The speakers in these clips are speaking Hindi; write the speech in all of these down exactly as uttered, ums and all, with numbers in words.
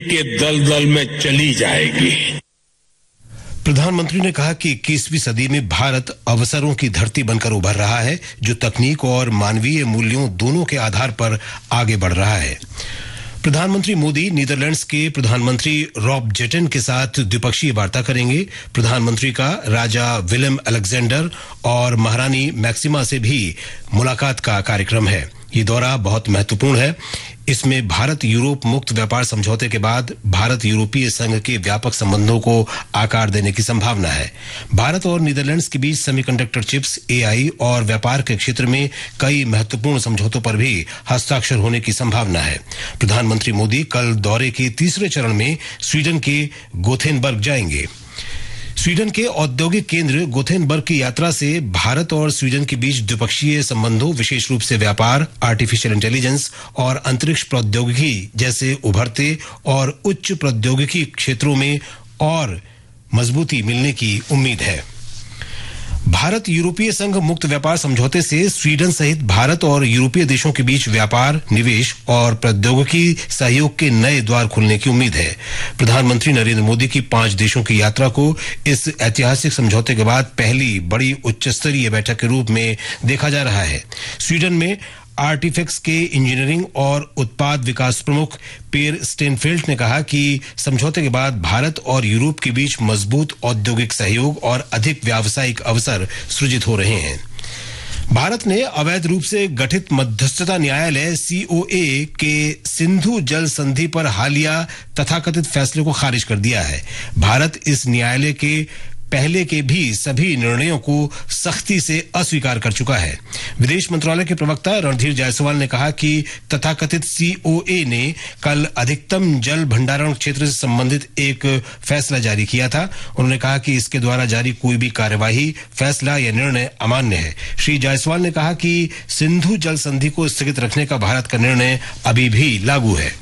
के दलदल में चली जाएगी। प्रधानमंत्री ने कहा कि इक्कीसवीं सदी में भारत अवसरों की धरती बनकर उभर रहा है, जो तकनीक और मानवीय मूल्यों दोनों के आधार पर आगे बढ़ रहा है। प्रधानमंत्री मोदी नीदरलैंड्स के प्रधानमंत्री रॉब जेटन के साथ द्विपक्षीय वार्ता करेंगे। प्रधानमंत्री का राजा विलियम अलेक्जेंडर और महारानी मैक्सिमा से भी मुलाकात का कार्यक्रम है। ये दौरा बहुत महत्वपूर्ण है। इसमें भारत यूरोप मुक्त व्यापार समझौते के बाद भारत यूरोपीय संघ के व्यापक संबंधों को आकार देने की संभावना है। भारत और नीदरलैंड्स के बीच सेमीकंडक्टर चिप्स, एआई और व्यापार के क्षेत्र में कई महत्वपूर्ण समझौतों पर भी हस्ताक्षर होने की संभावना है। प्रधानमंत्री मोदी कल दौरे के तीसरे चरण में स्वीडन के गोथेनबर्ग जाएंगे। स्वीडन के औद्योगिक केंद्र गोथेनबर्ग की यात्रा से भारत और स्वीडन के बीच द्विपक्षीय संबंधों, विशेष रूप से व्यापार, आर्टिफिशियल इंटेलिजेंस और अंतरिक्ष प्रौद्योगिकी जैसे उभरते और उच्च प्रौद्योगिकी क्षेत्रों में और मजबूती मिलने की उम्मीद है। भारत यूरोपीय संघ मुक्त व्यापार समझौते से स्वीडन सहित भारत और यूरोपीय देशों के बीच व्यापार, निवेश और प्रौद्योगिकी सहयोग के नए द्वार खुलने की उम्मीद है। प्रधानमंत्री नरेंद्र मोदी की पांच देशों की यात्रा को इस ऐतिहासिक समझौते के बाद पहली बड़ी उच्च स्तरीय बैठक के रूप में देखा जा रहा है। स्वीडन में आर्टिफैक्स के इंजीनियरिंग और उत्पाद विकास प्रमुख पेर स्टेनफेल्ड ने कहा कि समझौते के बाद भारत और यूरोप के बीच मजबूत औद्योगिक सहयोग और अधिक व्यावसायिक अवसर सृजित हो रहे हैं। भारत ने अवैध रूप से गठित मध्यस्थता न्यायालय सीओए के सिंधु जल संधि पर हालिया तथाकथित फैसले को खारिज कर दिया है। भारत इस न्यायालय के पहले के भी सभी निर्णयों को सख्ती से अस्वीकार कर चुका है। विदेश मंत्रालय के प्रवक्ता रणधीर जायसवाल ने कहा कि तथाकथित सीओए ने कल अधिकतम जल भंडारण क्षेत्र से संबंधित एक फैसला जारी किया था। उन्होंने कहा कि इसके द्वारा जारी कोई भी कार्यवाही, फैसला या निर्णय अमान्य है। श्री जायसवाल ने कहा कि सिंधु जल संधि को स्थगित रखने का भारत का निर्णय अभी भी लागू है।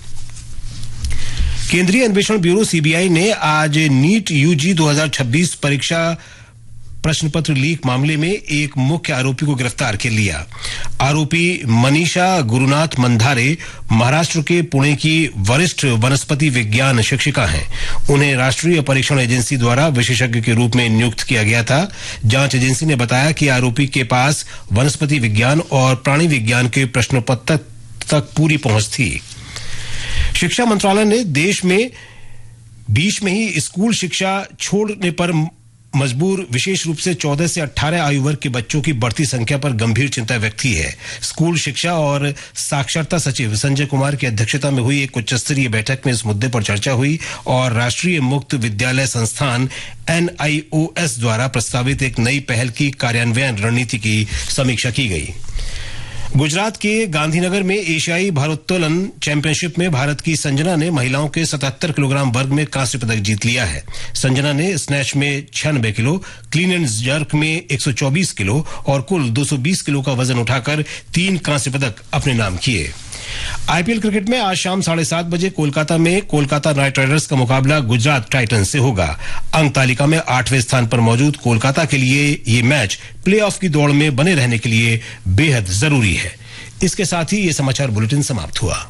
केंद्रीय अन्वेषण ब्यूरो सीबीआई ने आज नीट यूजी दो हज़ार छब्बीस परीक्षा प्रश्न पत्र लीक मामले में एक मुख्य आरोपी को गिरफ्तार कर लिया। आरोपी मनीषा गुरुनाथ मंधारे महाराष्ट्र के पुणे की वरिष्ठ वनस्पति विज्ञान शिक्षिका हैं। उन्हें राष्ट्रीय परीक्षण एजेंसी द्वारा विशेषज्ञ के रूप में नियुक्त किया गया था। जांच एजेंसी ने बताया कि आरोपी के पास वनस्पति विज्ञान और प्राणी विज्ञान के प्रश्न पत्र तक पूरी पहुंच थी। शिक्षा मंत्रालय ने देश में बीच में ही स्कूल शिक्षा छोड़ने पर मजबूर विशेष रूप से चौदह से अठारह आयु वर्ग के बच्चों की बढ़ती संख्या पर गंभीर चिंता व्यक्त की है। स्कूल शिक्षा और साक्षरता सचिव संजय कुमार की अध्यक्षता में हुई एक उच्च स्तरीय बैठक में इस मुद्दे पर चर्चा हुई और राष्ट्रीय मुक्त विद्यालय संस्थान एन आई ओ एस द्वारा प्रस्तावित एक नई पहल की कार्यान्वयन रणनीति की समीक्षा की गई। गुजरात के गांधीनगर में एशियाई भारोत्तोलन चैंपियनशिप में भारत की संजना ने महिलाओं के सतहत्तर किलोग्राम वर्ग में कांस्य पदक जीत लिया है। संजना ने स्नैच में छियानबे किलो, क्लीन एंड जर्क में एक सौ चौबीस किलो और कुल दो सौ बीस किलो का वजन उठाकर तीन कांस्य पदक अपने नाम किए। आईपीएल क्रिकेट में आज शाम साढ़े सात बजे कोलकाता में कोलकाता नाइट राइडर्स का मुकाबला गुजरात टाइटंस से होगा। अंक तालिका में आठवें स्थान पर मौजूद कोलकाता के लिए ये मैच प्लेऑफ की दौड़ में बने रहने के लिए बेहद जरूरी है। इसके साथ ही ये समाचार बुलेटिन समाप्त हुआ।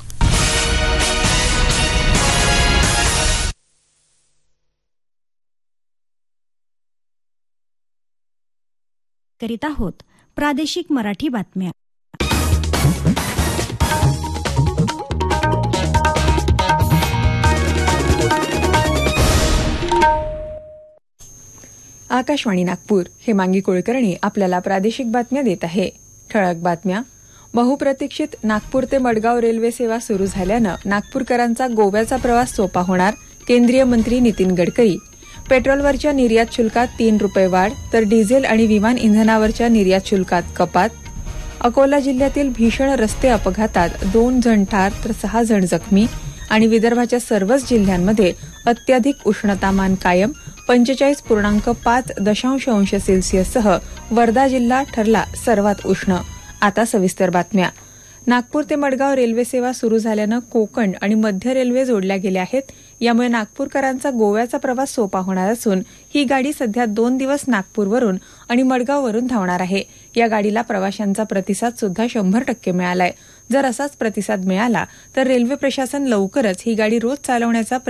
करीत आहोत प्रादेशिक मराठी बातम्या। आकाशवाणी नागपूर, हेमांगी कुलकर्णी आपल्याला प्रादेशिक बातम्या देत आहे। ठळक बातम्या. बहुप्रतीक्षित नागपूर ते मडगाव रेल्वे सेवा सुरू झाल्यानं नागपूरकरांचा गोव्याचा प्रवास सोपा होणार, केंद्रीय मंत्री नितीन गडकरी. पेट्रोलवरच्या निर्यात शुल्कात तीन रुपये वाढ तर डिझेल आणि विमान इंधनावरच्या निर्यात शुल्कात कपात. अकोला जिल्ह्यातील भीषण रस्ते अपघातात दोन जण ठार तर सहा जण जखमी आणि विदर्भाच्या सर्वच जिल्ह्यांमध्ये अत्याधिक उष्णतामान कायम. पंचेचाळीस पूर्णांक पाच दशांश अंश सेल्सिअससह वर्धा जिल्हा ठरला सर्वात उष्ण. आता सविस्तर बातम्या. नागपूर ते मडगाव रेल्वे सेवा सुरू झाल्यानं कोकण आणि मध्य रेल्वे जोडल्या गेल्या आहेत. यामुळे नागपूरकरांचा गोव्याचा प्रवास सोपा होणार असून ही गाडी सध्या दोन दिवस नागपूरवरून आणि मडगाववरून धावणार आहे. या गाडीला प्रवाशांचा प्रतिसाद सुद्धा शंभर टक्के मिळालाय. जर असाच प्रतिसाद मिळाला तर रेल्वे प्रशासन लवकरच ही गाडी रोज चालवण्याचा